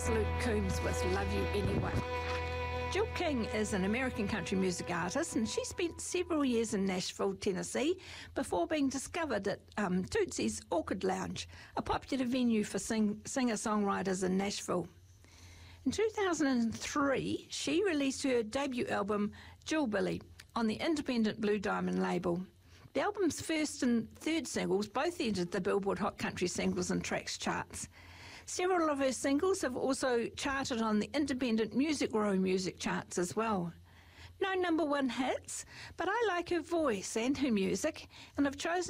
is Luke Combs with Love You Anyway. Jill King is an American country music artist, and she spent several years in Nashville, Tennessee, before being discovered at Tootsie's Orchid Lounge, a popular venue for singer-songwriters in Nashville. In 2003, she released her debut album, Jillbilly, on the independent Blue Diamond label. The album's first and third singles both entered the Billboard Hot Country Singles and Tracks charts. Several of her singles have also charted on the independent Music Row music charts as well. No number one hits, but I like her voice and her music, and I've chosen